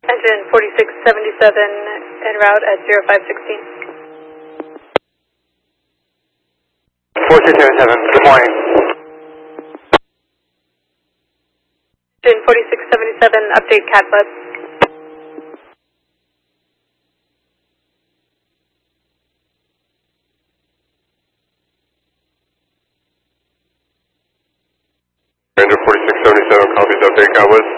Engine 4677 en route at 0516. 4677, good morning. Engine 4677, update CATLab. Ranger 4677, copies, update CATLab.